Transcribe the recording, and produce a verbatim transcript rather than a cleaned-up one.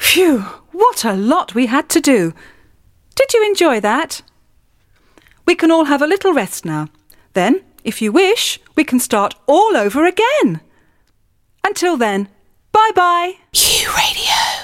Phew, what a lot we had to do. Did you enjoy that? We can all have a little rest now. Then, if you wish, we can start all over again. Until then, bye-bye. U Radio.